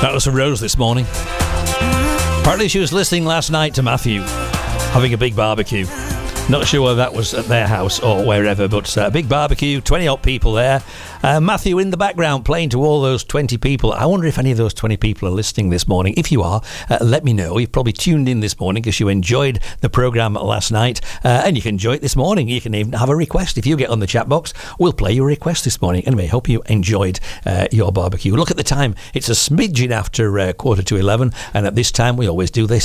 That was from Rose this morning. Apparently she was listening last night to Matthew having a big barbecue. Not sure whether that was at their house or wherever, but a big barbecue, 20-odd people there. Matthew in the background playing to all those 20 people. I wonder if any of those 20 people are listening this morning. If you are, let me know. You've probably tuned in this morning because you enjoyed the programme last night, and you can enjoy it this morning. You can even have a request. If you get on the chat box, we'll play your request this morning. Anyway, hope you enjoyed your barbecue. Look at the time. It's a smidgen after 11:15, and at this time we always do this.